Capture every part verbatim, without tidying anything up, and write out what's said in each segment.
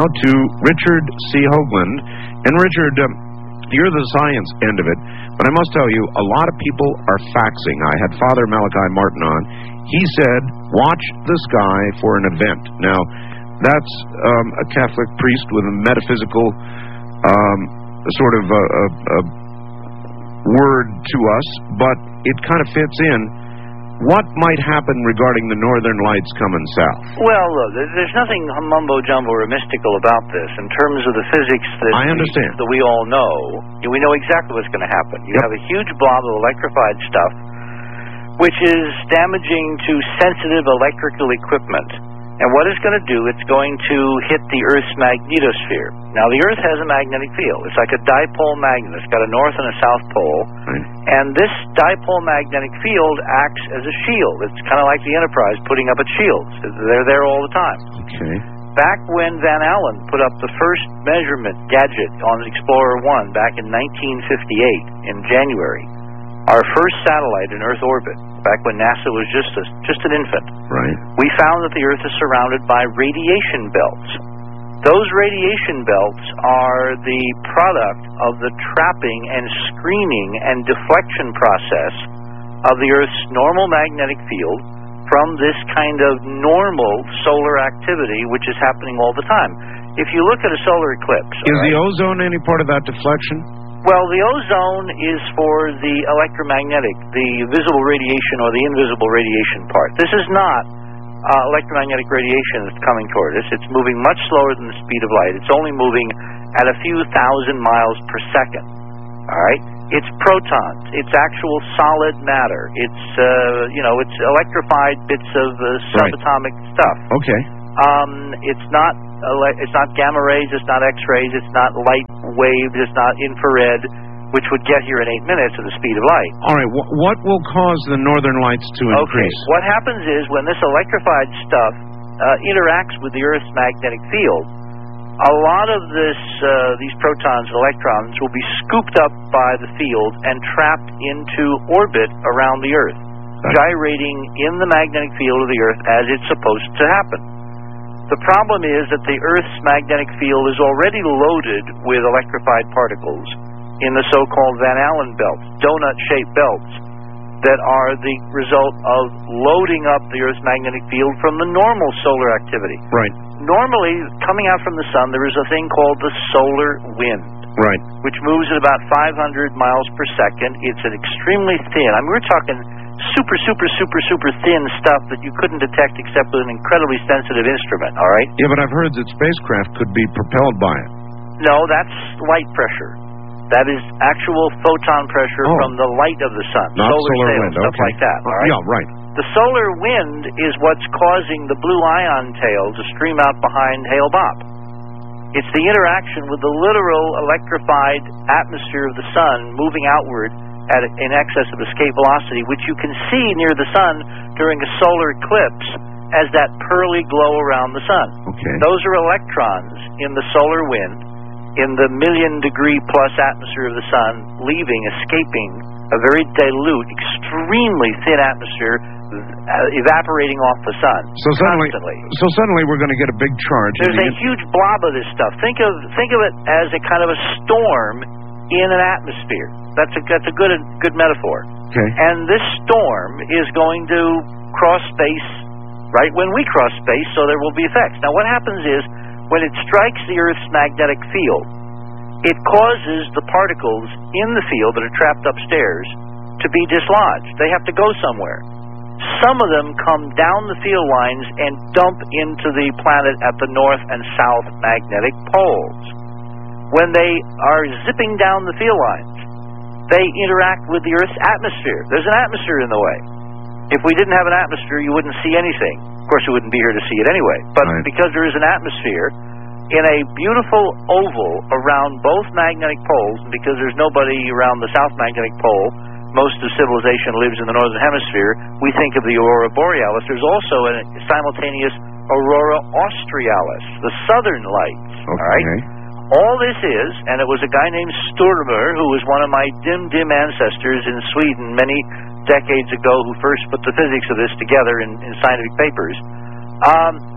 to Richard C. Hoagland. And Richard, um, you're the science end of it, but I must tell you, a lot of people are faxing. I had Father Malachi Martin on. He said, watch the sky for an event. Now, that's um, a Catholic priest with a metaphysical um, sort of a, a, a word to us, but it kind of fits in. What might happen regarding the northern lights coming south? Well, look, there's nothing mumbo-jumbo or mystical about this. In terms of the physics that, I understand. We, that we all know, we know exactly what's going to happen. You yep. have a huge blob of electrified stuff, which is damaging to sensitive electrical equipment. And what it's going to do, it's going to hit the Earth's magnetosphere. Now, the Earth has a magnetic field. It's like a dipole magnet. It's got a north and a south pole. Right. And this dipole magnetic field acts as a shield. It's kind of like the Enterprise putting up its shields. They're there all the time. Okay. Back when Van Allen put up the first measurement gadget on Explorer one back in nineteen fifty-eight in January, our first satellite in Earth orbit, back when NASA was just a, just an infant, right, we found that the Earth is surrounded by radiation belts. Those radiation belts are the product of the trapping and screening and deflection process of the Earth's normal magnetic field from this kind of normal solar activity, which is happening all the time. If you look at a solar eclipse... Is right, the ozone any part of that deflection? Well, the ozone is for the electromagnetic, the visible radiation or the invisible radiation part. This is not uh, electromagnetic radiation that's coming toward us. It's moving much slower than the speed of light. It's only moving at a few thousand miles per second. All right? It's protons. It's actual solid matter. It's, uh, you know, it's electrified bits of uh, subatomic right. stuff. Okay. Um, it's not it's not gamma rays, it's not X-rays, it's not light waves, it's not infrared, which would get here in eight minutes at the speed of light. All right, wh what will cause the northern lights to increase? Okay, what happens is when this electrified stuff uh, interacts with the Earth's magnetic field, a lot of this, uh, these protons and electrons will be scooped up by the field and trapped into orbit around the Earth, right, gyrating in the magnetic field of the Earth as it's supposed to happen. The problem is that the Earth's magnetic field is already loaded with electrified particles in the so-called Van Allen belts, donut-shaped belts, that are the result of loading up the Earth's magnetic field from the normal solar activity. Right. Normally, coming out from the sun, there is a thing called the solar wind, right, which moves at about five hundred miles per second. It's an extremely thin, I mean, we're talking super, super, super, super thin stuff that you couldn't detect except with an incredibly sensitive instrument, all right? Yeah, but I've heard that spacecraft could be propelled by it. No, that's light pressure. That is actual photon pressure oh. from the light of the sun. Not solar, solar sails, wind, stuff okay. like that, all right? Yeah, right. The solar wind is what's causing the blue ion tail to stream out behind Hale-Bopp. It's the interaction with the literal electrified atmosphere of the sun moving outward at in excess of escape velocity, which you can see near the sun during a solar eclipse as that pearly glow around the sun. Okay. Those are electrons in the solar wind in the million degree plus atmosphere of the sun, leaving, escaping a very dilute, extremely thin atmosphere, uh, evaporating off the sun. So suddenly, constantly. so suddenly we're going to get a big charge. There's a huge blob of this stuff. Think of think of it as a kind of a storm in an atmosphere. That's a that's a good good metaphor. Okay. And this storm is going to cross space right when we cross space, so there will be effects. Now, what happens is when it strikes the Earth's magnetic field, it causes the particles in the field that are trapped upstairs to be dislodged. They have to go somewhere. Some of them come down the field lines and dump into the planet at the north and south magnetic poles. When they are zipping down the field lines, they interact with the Earth's atmosphere. There's an atmosphere in the way. If we didn't have an atmosphere, you wouldn't see anything. Of course, you wouldn't be here to see it anyway. But right. because there is an atmosphere, in a beautiful oval around both magnetic poles, and because there's nobody around the south magnetic pole, most of civilization lives in the northern hemisphere, we think of the aurora borealis. There's also a simultaneous aurora australis, the southern lights. Okay. All right? All this is, and it was a guy named Sturmer, who was one of my dim, dim ancestors in Sweden many decades ago, who first put the physics of this together in, in scientific papers. Um,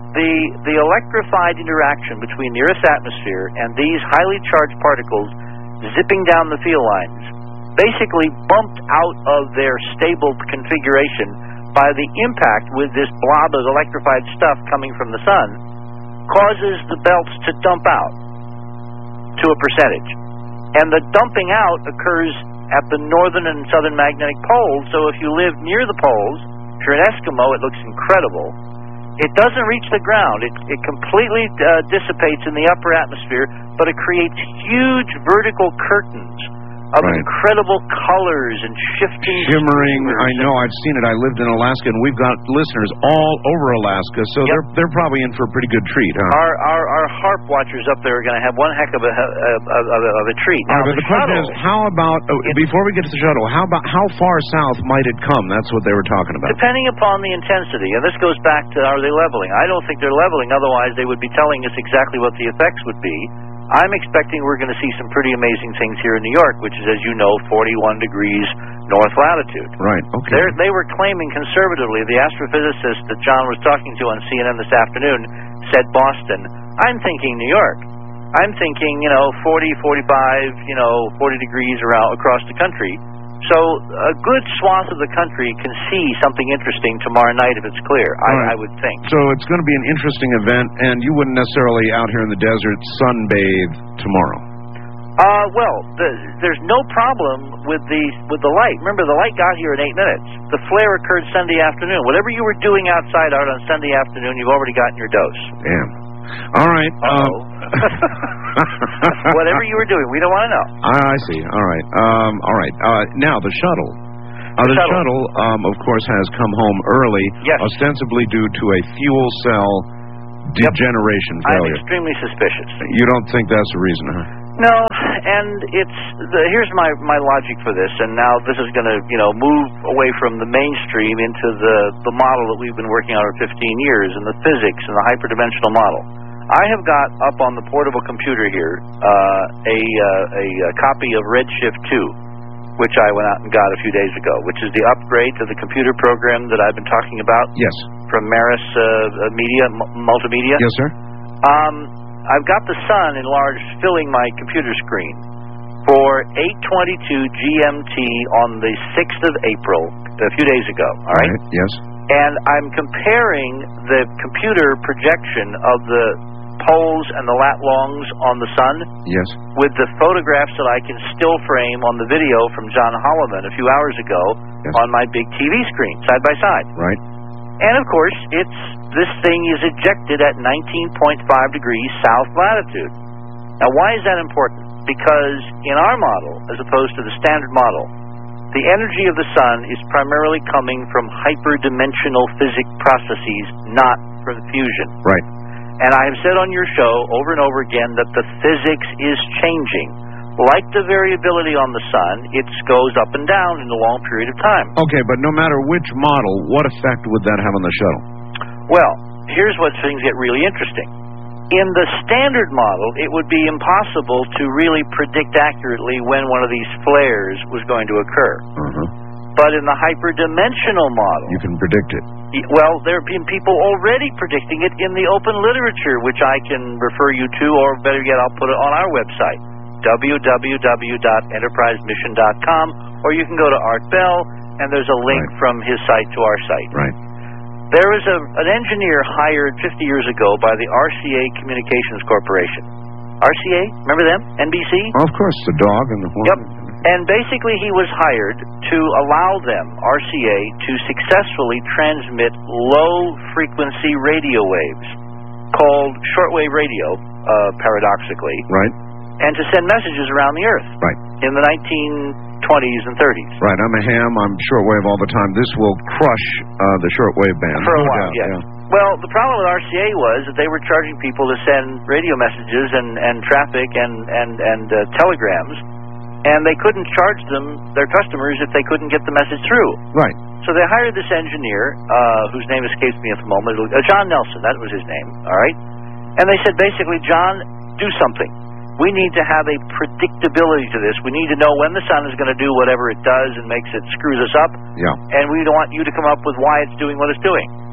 the the electrified interaction between the Earth's atmosphere and these highly charged particles zipping down the field lines basically bumped out of their stable configuration by the impact with this blob of electrified stuff coming from the sun, causes the belts to dump out to a percentage. And the dumping out occurs at the northern and southern magnetic poles, so if you live near the poles, if you're an Eskimo, it looks incredible. It doesn't reach the ground. It, it completely uh, dissipates in the upper atmosphere, but it creates huge vertical curtains of right. incredible colors and shifting... Shimmering. streamers. I know. I've seen it. I lived in Alaska, and we've got listeners all over Alaska, so yep. they're they're probably in for a pretty good treat, huh? Our our, our harp watchers up there are going to have one heck of a, of, of, of a treat. Now, right, but the, the question shuttle, is, how about, uh, before we get to the shuttle, how about how far south might it come? That's what they were talking about. Depending upon the intensity, and this goes back to, are they leveling? I don't think they're leveling, otherwise they would be telling us exactly what the effects would be. I'm expecting we're going to see some pretty amazing things here in New York, which is, as you know, forty-one degrees north latitude. Right, okay. They're, they were claiming conservatively, the astrophysicist that John was talking to on C N N this afternoon said Boston. I'm thinking New York. I'm thinking, you know, forty, forty-five, you know, forty degrees around across the country. So a good swath of the country can see something interesting tomorrow night if it's clear, I, right. I would think. So it's going to be an interesting event, and you wouldn't necessarily out here in the desert sunbathe tomorrow. Uh, well, the, there's no problem with the with the light. Remember, the light got here in eight minutes. The flare occurred Sunday afternoon. Whatever you were doing outside out on Sunday afternoon, you've already gotten your dose. Damn. All right. Um, Whatever you were doing, we don't want to know. I, I see. All right. Um, all right. Uh, now, the shuttle. Uh, the, the shuttle, shuttle um, of course, has come home early, yes. ostensibly due to a fuel cell degeneration yep. failure. I'm extremely suspicious. You don't think that's the reason, huh? No, and it's the, here's my, my logic for this, and now this is going to you know move away from the mainstream into the, the model that we've been working on for fifteen years, and the physics and the hyperdimensional model. I have got up on the portable computer here uh, a, uh, a a copy of Redshift two, which I went out and got a few days ago, which is the upgrade to the computer program that I've been talking about. Yes. From Maris uh, Media, M- Multimedia. Yes, sir. Um, I've got the sun enlarged, filling my computer screen for eight twenty-two G M T on the sixth of April, a few days ago. All right. Right. Yes. And I'm comparing the computer projection of the poles and the lat longs on the sun yes. with the photographs that I can still frame on the video from John Holloman a few hours ago yes. on my big T V screen, side by side. Right. And, of course, it's this thing is ejected at nineteen point five degrees south latitude. Now, why is that important? Because in our model, as opposed to the standard model, the energy of the sun is primarily coming from hyperdimensional physics processes, not from fusion. Right. And I have said on your show over and over again that the physics is changing. Like the variability on the sun, it goes up and down in a long period of time. Okay, but no matter which model, what effect would that have on the shuttle? Well, here's what things get really interesting. In the standard model, it would be impossible to really predict accurately when one of these flares was going to occur. Uh-huh. But in the hyperdimensional model... You can predict it. Well, there have been people already predicting it in the open literature, which I can refer you to, or better yet, I'll put it on our website, w w w dot enterprise mission dot com, or you can go to Art Bell, and there's a link right. from his site to our site. Right. There is a, an engineer hired fifty years ago by the R C A Communications Corporation. R C A? Remember them? N B C? Oh, of course, the dog and the horn. Yep. And basically he was hired to allow them, R C A, to successfully transmit low-frequency radio waves, called shortwave radio, uh, paradoxically. Right. And to send messages around the Earth. Right. In the nineteen twenties and thirties. Right. I'm a ham. I'm shortwave all the time. This will crush uh, the shortwave band. For a no while, doubt, yes. yeah. Well, the problem with R C A was that they were charging people to send radio messages and, and traffic and, and, and uh, telegrams, and they couldn't charge them, their customers, if they couldn't get the message through. Right. So they hired this engineer, uh, whose name escapes me at the moment, uh, John Nelson, that was his name, all right? And they said, basically, John, do something. We need to have a predictability to this. We need to know when the sun is going to do whatever it does and makes it, screws us up. Yeah. And we don't want you to come up with why it's doing what it's doing.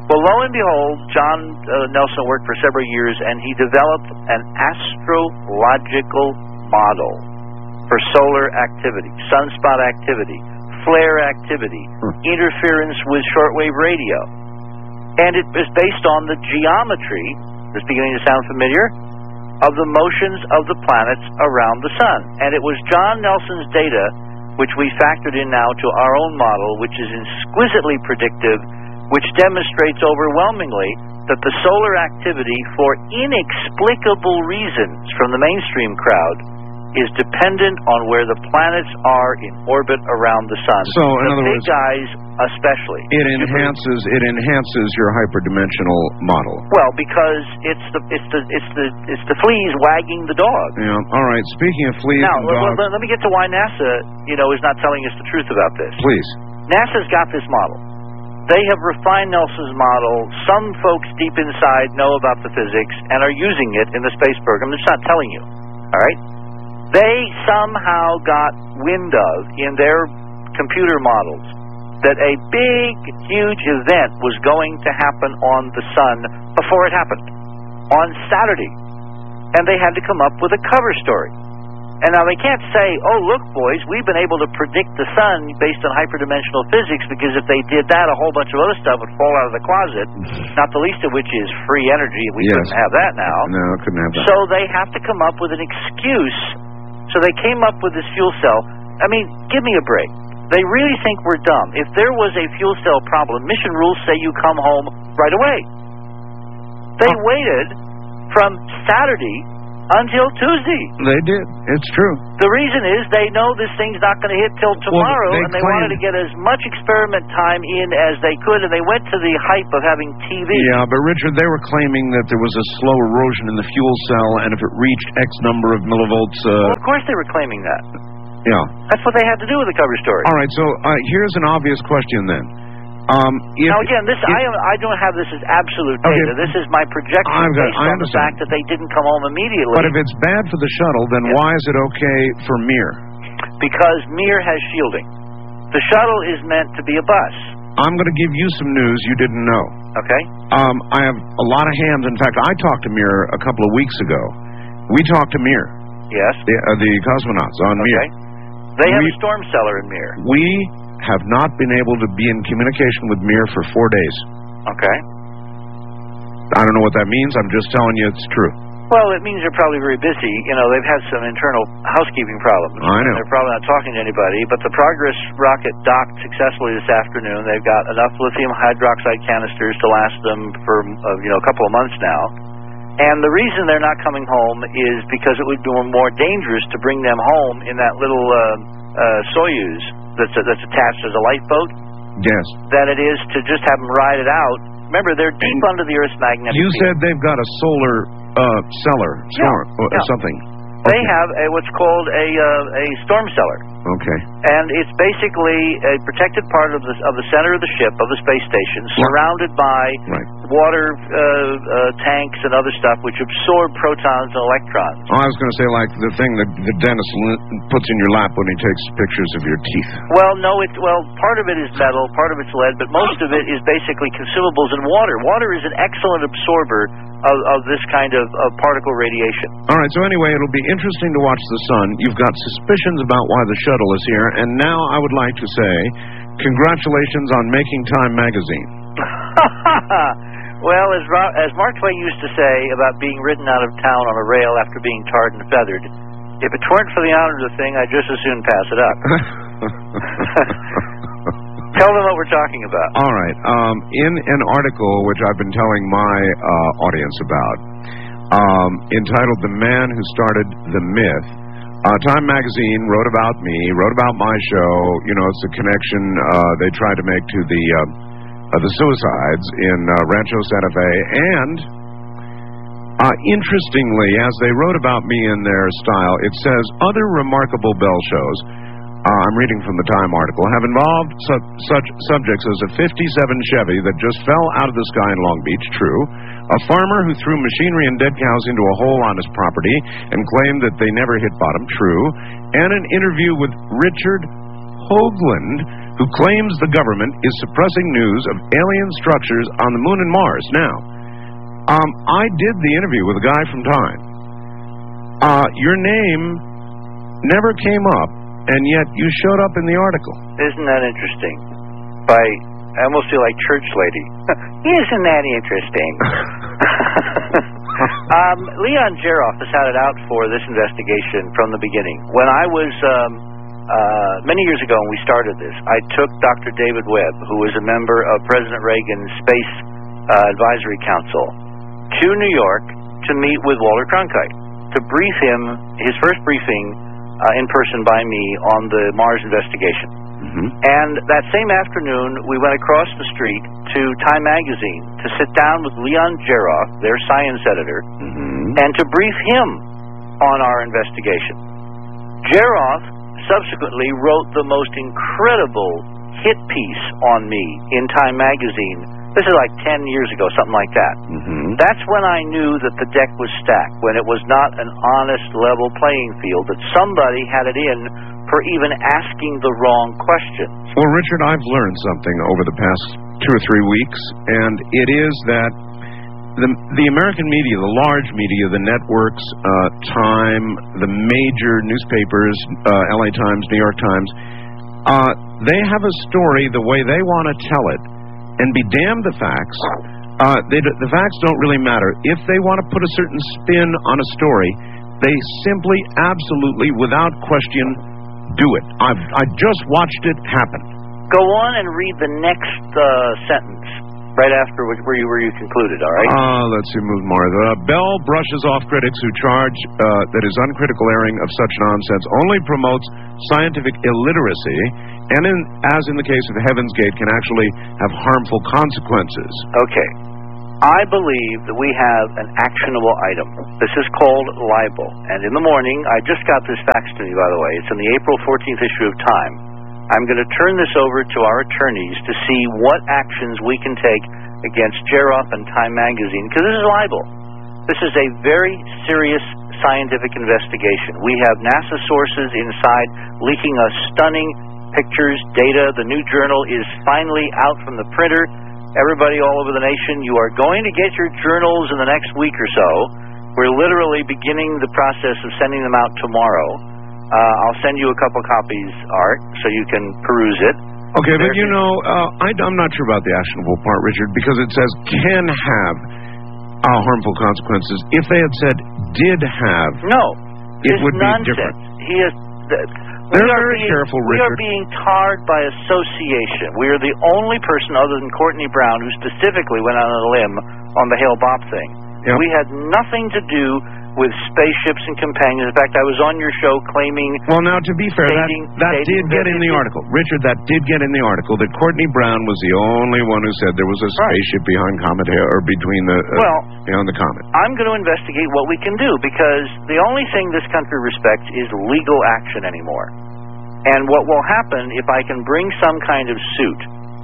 Well, lo and behold, John uh, Nelson worked for several years, and he developed an astrological model for solar activity, sunspot activity, flare activity, hmm. interference with shortwave radio. And it is based on the geometry, this beginning to sound familiar, of the motions of the planets around the sun. And it was John Nelson's data, which we factored in now to our own model, which is exquisitely predictive, which demonstrates overwhelmingly that the solar activity, for inexplicable reasons from the mainstream crowd, is dependent on where the planets are in orbit around the sun. So, in the other big words, guys especially. It enhances it enhances your hyperdimensional model. Well, because it's the it's the it's the it's the fleas wagging the dog. Yeah. All right. Speaking of fleas now, and dogs, let, let me get to why NASA, you know, is not telling us the truth about this. Please. NASA's got this model. They have refined Nelson's model. Some folks deep inside know about the physics and are using it in the space program. They're just not telling you. All right? They somehow got wind of, in their computer models, that a big, huge event was going to happen on the sun before it happened, on Saturday. And they had to come up with a cover story. And now they can't say, oh, look, boys, we've been able to predict the sun based on hyperdimensional physics, because if they did that, a whole bunch of other stuff would fall out of the closet, not the least of which is free energy. We yes. couldn't have that now. No, couldn't have that. So they have to come up with an excuse. So they came up with this fuel cell. I mean, give me a break. They really think we're dumb. If there was a fuel cell problem, mission rules say you come home right away. They oh. waited from Saturday until Tuesday. They did. It's true. The reason is they know this thing's not going to hit till tomorrow, well, they and they claim... wanted to get as much experiment time in as they could, and they went to the hype of having T V. Yeah, but Richard, they were claiming that there was a slow erosion in the fuel cell, and if it reached X number of millivolts... Uh... Well, of course they were claiming that. Yeah. That's what they had to do with the cover story. All right, so uh, here's an obvious question then. Um, if, now again, this if, I I don't have this as absolute data. Okay. This is my projection I've got, based I on the fact that they didn't come home immediately. But if it's bad for the shuttle, then yes. why is it okay for Mir? Because Mir has shielding. The shuttle is meant to be a bus. I'm going to give you some news you didn't know. Okay. Um, I have a lot of hands. In fact, I talked to Mir a couple of weeks ago. We talked to Mir. Yes. The, uh, the cosmonauts on okay. Mir. They have we, a storm cellar in Mir. We have not been able to be in communication with Mir for four days. Okay. I don't know what that means. I'm just telling you it's true. Well, it means they're probably very busy. You know, they've had some internal housekeeping problems. I know. They're probably not talking to anybody. But the Progress rocket docked successfully this afternoon. They've got enough lithium hydroxide canisters to last them for, uh, you know, a couple of months now. And the reason they're not coming home is because it would be more dangerous to bring them home in that little uh, uh, Soyuz that's uh, that's attached as a lifeboat. Yes. Than it is to just have them ride it out. Remember, they're deep and under the Earth's magnetic You field. said they've got a solar uh, cellar, storm, yeah. or yeah. something. They okay. have a, what's called a uh, a storm cellar. Okay. And it's basically a protected part of the of the center of the ship, of the space station, surrounded by right. water uh, uh, tanks and other stuff which absorb protons and electrons. Oh, I was going to say like the thing that the dentist puts in your lap when he takes pictures of your teeth. Well, no, it well part of it is metal, part of it's lead, but most of it is basically consumables and water. Water is an excellent absorber of, of this kind of, of particle radiation. All right, so anyway, it'll be interesting to watch the sun. You've got suspicions about why the shuttle is here, and now I would like to say congratulations on making Time magazine. Well, as, Ro as Mark Twain used to say about being ridden out of town on a rail after being tarred and feathered, if it weren't for the honor of the thing, I'd just as soon pass it up. Tell them what we're talking about. All right. Um, in an article which I've been telling my uh, audience about, um, entitled The Man Who Started the Myth, uh, Time Magazine wrote about me, wrote about my show. You know, it's a connection uh, they tried to make to the uh, uh, the suicides in uh, Rancho Santa Fe. And uh, interestingly, as they wrote about me in their style, it says, other remarkable Bell shows, Uh, I'm reading from the Time article, have involved su such subjects as a fifty-seven Chevy that just fell out of the sky in Long Beach, true, a farmer who threw machinery and dead cows into a hole on his property and claimed that they never hit bottom, true, and an interview with Richard Hoagland, who claims the government is suppressing news of alien structures on the moon and Mars. Now, um, I did the interview with a guy from Time. Uh, your name never came up, and yet you showed up in the article. Isn't that interesting? By, I almost feel like church lady. Isn't that interesting? um, Leon Jeroff has had it out for this investigation from the beginning. When I was, um, uh, many years ago when we started this, I took Doctor David Webb, who was a member of President Reagan's Space uh, Advisory Council, to New York to meet with Walter Cronkite, to brief him, his first briefing uh, in person by me on the Mars investigation. Mm-hmm. And that same afternoon, we went across the street to Time Magazine to sit down with Leon Jeroff, their science editor, mm-hmm. and to brief him on our investigation. Jeroff subsequently wrote the most incredible hit piece on me in Time Magazine. This is like ten years ago, something like that. Mm-hmm. That's when I knew that the deck was stacked, when it was not an honest, level playing field, that somebody had it in for even asking the wrong question. Well, Richard, I've learned something over the past two or three weeks, and it is that the, the American media, the large media, the networks, uh, Time, the major newspapers, uh, L A Times, New York Times, uh, they have a story the way they want to tell it, and be damned the facts. Uh, they, the facts don't really matter. If they want to put a certain spin on a story, they simply, absolutely, without question, do it. I've I just watched it happen. Go on and read the next uh, sentence right after where you where you concluded. All right. Uh, let's see, move more. Uh, Bell brushes off critics who charge uh, that his uncritical airing of such nonsense only promotes scientific illiteracy, and in, as in the case of Heaven's Gate, can actually have harmful consequences. Okay. I believe that we have an actionable item. This is called libel. And in the morning, I just got this fax to me, by the way. It's in the April fourteenth issue of Time. I'm going to turn this over to our attorneys to see what actions we can take against Jeroff and Time Magazine, because this is libel. This is a very serious scientific investigation. We have NASA sources inside leaking us stunning pictures, data. The new journal is finally out from the printer. Everybody all over the nation, you are going to get your journals in the next week or so. We're literally beginning the process of sending them out tomorrow. Uh, I'll send you a couple copies, Art, so you can peruse it. Okay, but you know, uh, I, I'm not sure about the actionable part, Richard, because it says can have uh, harmful consequences. If they had said did have, no, it would nonsense. be different. He is... Uh, They're we very being, careful, Richard. We are being tarred by association. We are the only person other than Courtney Brown who specifically went on a limb on the Hale-Bopp thing. Yep. We had nothing to do with spaceships and companions. In fact, I was on your show claiming... Well, now, to be fair, dating, that, that dating, did get in the article. Richard, that did get in the article that Courtney Brown was the only one who said there was a spaceship right. behind Comet Hale, or between the... Uh, well, beyond the comet. I'm going to investigate what we can do, because the only thing this country respects is legal action anymore. And what will happen if I can bring some kind of suit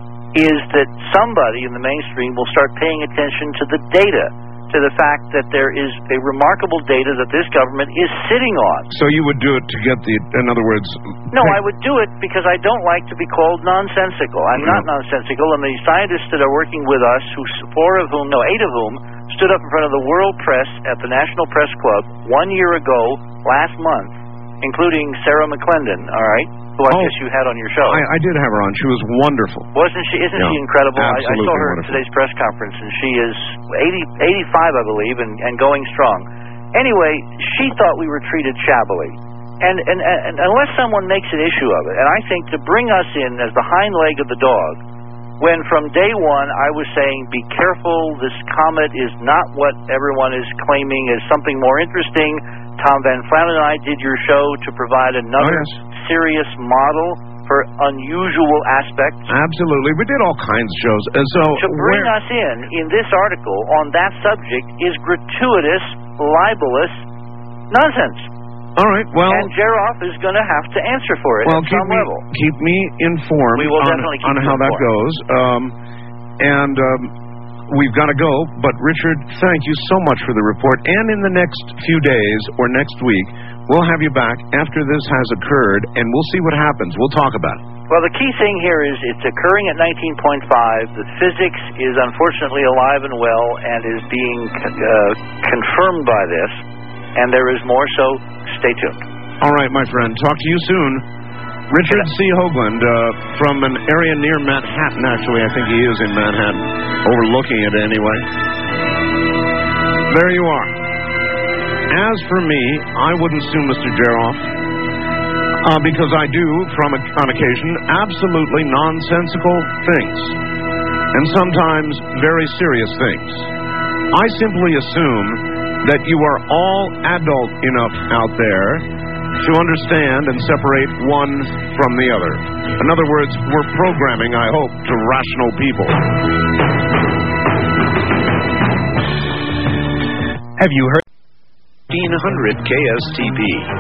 is that somebody in the mainstream will start paying attention to the data, to the fact that there is a remarkable data that this government is sitting on. So you would do it to get the, in other words... No, I would do it because I don't like to be called nonsensical. I'm mm-hmm. not nonsensical, and the scientists that are working with us, who four of whom, no, eight of whom, stood up in front of the world press at the National Press Club one year ago, last month, including Sarah McClendon, all right, who I oh, guess you had on your show. I, I did have her on. She was wonderful. Wasn't she? Isn't yeah, she incredible? I, I saw her wonderful. at today's press conference, and she is eighty, eighty-five, I believe, and, and going strong. Anyway, she thought we were treated shabbily. And, and, and unless someone makes an issue of it, and I think to bring us in as the hind leg of the dog, when from day one I was saying, be careful, this comet is not what everyone is claiming is something more interesting. Tom Van Flannen and I did your show to provide another oh, yes. serious model for unusual aspects. Absolutely. We did all kinds of shows. And so to bring where... us in, in this article, on that subject, is gratuitous, libelous nonsense. All right, well... And Jeroff is going to have to answer for it well, at keep some me, level. Keep me informed we will on, definitely keep on you how informed. that goes. Um, and um, we've got to go. But, Richard, thank you so much for the report. And in the next few days or next week, we'll have you back after this has occurred, and we'll see what happens. We'll talk about it. Well, the key thing here is it's occurring at nineteen point five. The physics is unfortunately alive and well and is being uh, confirmed by this, and there is more, so stay tuned. All right, my friend. Talk to you soon. Richard C. Hoagland, uh, from an area near Manhattan, actually. I think he is in Manhattan, overlooking it anyway. There you are. As for me, I wouldn't sue Mister Jeroff, uh, because I do, from a, on occasion, absolutely nonsensical things, and sometimes very serious things. I simply assume that you are all adult enough out there to understand and separate one from the other. In other words, we're programming, I hope, to rational people. Have you heard? fifteen hundred K S T P.